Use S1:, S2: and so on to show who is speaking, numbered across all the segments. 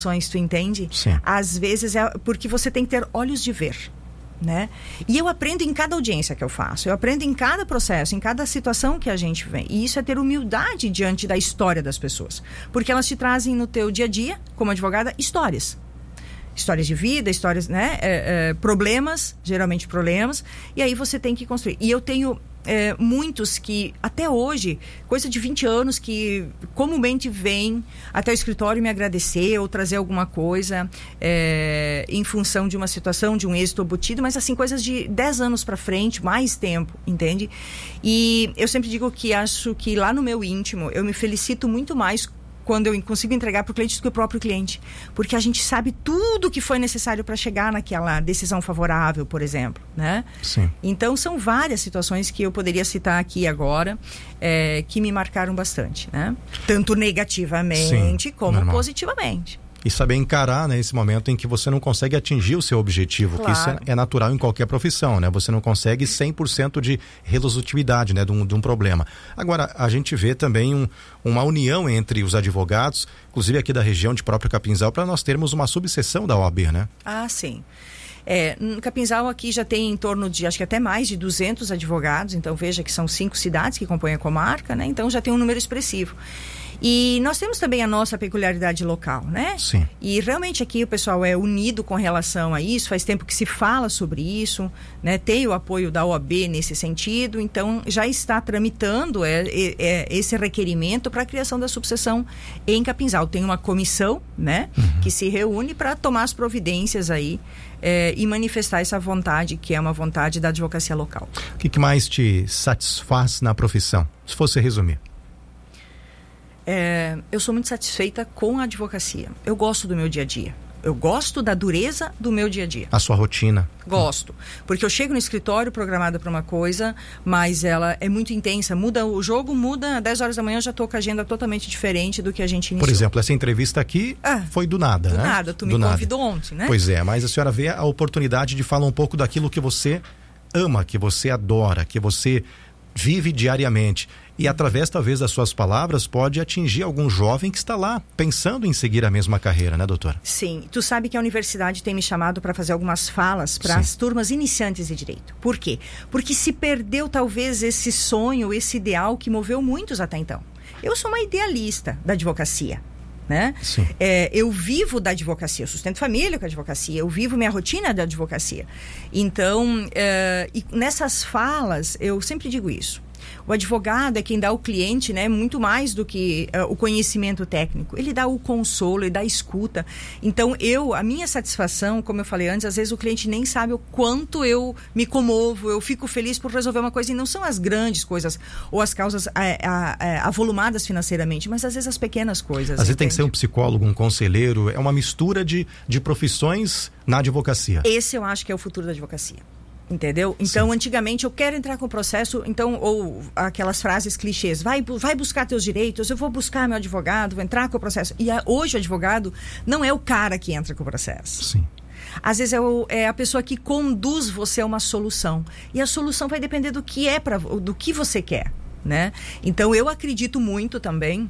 S1: tu entende?
S2: Sim.
S1: Às vezes é porque você tem que ter olhos de ver, né? E eu aprendo em cada audiência que eu faço, eu aprendo em cada processo, em cada situação que a gente vem. E isso é ter humildade diante da história das pessoas, porque elas te trazem no teu dia a dia, como advogada, histórias de vida, histórias, né? Problemas, geralmente problemas, e aí você tem que construir. E eu tenho muitos que, até hoje, coisa de 20 anos, que comumente vêm até o escritório me agradecer ou trazer alguma coisa em função de uma situação, de um êxito obtido, mas assim, coisas de 10 anos para frente, mais tempo, entende? E eu sempre digo que acho que lá no meu íntimo, eu me felicito muito mais quando eu consigo entregar para o cliente do que o próprio cliente, porque a gente sabe tudo que foi necessário para chegar naquela decisão favorável, por exemplo, né?
S2: Sim.
S1: Então são várias situações que eu poderia citar aqui agora, que me marcaram bastante, né? Tanto negativamente, sim, como normal, positivamente.
S2: E saber encarar, né, esse momento em que você não consegue atingir o seu objetivo, claro, que isso é natural em qualquer profissão, né? Você não consegue 100% de resolutividade, né, de um problema. Agora, a gente vê também uma união entre os advogados, inclusive aqui da região de próprio Capinzal, para nós termos uma subseção da OAB, né?
S1: Ah, sim. No Capinzal aqui já tem em torno de, acho que até mais de 200 advogados, então veja que são 5 cidades que compõem a comarca, né? Então já tem um número expressivo. E nós temos também a nossa peculiaridade local, né?
S2: Sim.
S1: E realmente aqui o pessoal é unido com relação a isso, faz tempo que se fala sobre isso, né? Tem o apoio da OAB nesse sentido, então já está tramitando esse requerimento para a criação da subseção em Capinzal. Tem uma comissão, né? Que se reúne para tomar as providências aí e manifestar essa vontade, que é uma vontade da advocacia local.
S2: O que mais te satisfaz na profissão, se fosse resumir?
S1: Eu sou muito satisfeita com a advocacia. Eu gosto do meu dia a dia. Eu gosto da dureza do meu dia a dia.
S2: A sua rotina?
S1: Gosto. Porque eu chego no escritório programada para uma coisa, mas ela é muito intensa. Muda o jogo, muda. Às 10 horas da manhã eu já estou com a agenda totalmente diferente do que a gente iniciou.
S2: Por exemplo, essa entrevista aqui foi do nada, né?
S1: Do nada. Tu me convidou ontem, né?
S2: Pois é, mas a senhora vê a oportunidade de falar um pouco daquilo que você ama, que você adora, que você vive diariamente. E através, talvez, das suas palavras, pode atingir algum jovem que está lá pensando em seguir a mesma carreira, né, doutora?
S1: Sim. Tu sabe que a universidade tem me chamado para fazer algumas falas para as turmas iniciantes de direito. Por quê? Porque se perdeu, talvez, esse sonho, esse ideal que moveu muitos até então. Eu sou uma idealista da advocacia, né?
S2: Sim.
S1: Eu vivo da advocacia, eu sustento família com a advocacia, eu vivo minha rotina da advocacia. Então, e nessas falas, eu sempre digo isso. O advogado é quem dá ao cliente, né, muito mais do que o conhecimento técnico. Ele dá o consolo, ele dá a escuta. Então, a minha satisfação, como eu falei antes, às vezes o cliente nem sabe o quanto eu me comovo, eu fico feliz por resolver uma coisa, e não são as grandes coisas ou as causas avolumadas financeiramente, mas às vezes as pequenas coisas.
S2: Às vezes tem que ser um psicólogo, um conselheiro, é uma mistura de profissões na advocacia.
S1: Esse eu acho que é o futuro da advocacia. Entendeu? Então, sim, antigamente, eu quero entrar com o processo, então, ou aquelas frases clichês, vai buscar teus direitos, eu vou buscar meu advogado, vou entrar com o processo. E hoje o advogado não é o cara que entra com o processo.
S2: Sim.
S1: Às vezes é a pessoa que conduz você a uma solução. E a solução vai depender do que você quer, né? Então eu acredito muito também,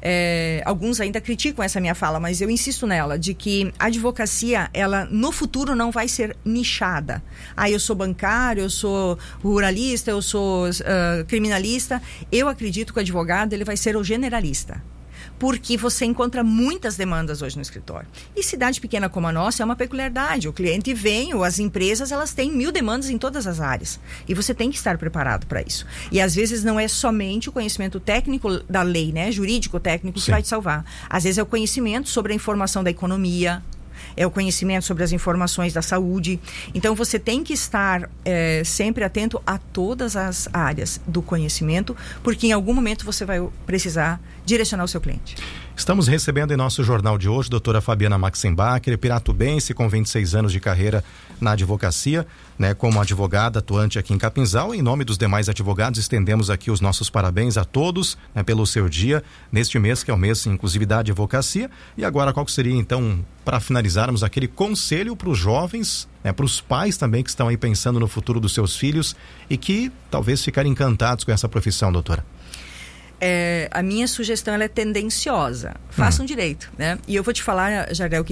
S1: alguns ainda criticam essa minha fala, mas eu insisto nela, de que a advocacia, ela no futuro não vai ser nichada. Eu sou bancário, eu sou ruralista, eu sou criminalista. Eu acredito que o advogado, ele vai ser o generalista, porque você encontra muitas demandas hoje no escritório. E cidade pequena como a nossa é uma peculiaridade. O cliente vem, ou as empresas, elas têm 1000 demandas em todas as áreas. E você tem que estar preparado para isso. E às vezes não é somente o conhecimento técnico da lei, né? Jurídico-técnico, que vai te salvar. Às vezes é o conhecimento sobre a informação da economia, é o conhecimento sobre as informações da saúde. Então você tem que estar sempre atento a todas as áreas do conhecimento, porque em algum momento você vai precisar direcionar o seu cliente.
S2: Estamos recebendo em nosso jornal de hoje doutora Fabiana Maxenbacher, piratubense com 26 anos de carreira na advocacia, né, como advogada atuante aqui em Capinzal. Em nome dos demais advogados, estendemos aqui os nossos parabéns a todos, né, pelo seu dia, neste mês que é o mês inclusive da advocacia. E agora, qual que seria então, para finalizarmos, aquele conselho para os jovens, né, para os pais também que estão aí pensando no futuro dos seus filhos e que talvez ficarem encantados com essa profissão, doutora?
S1: a minha sugestão ela é tendenciosa. Façam direito, né? E eu vou te falar, Jardel,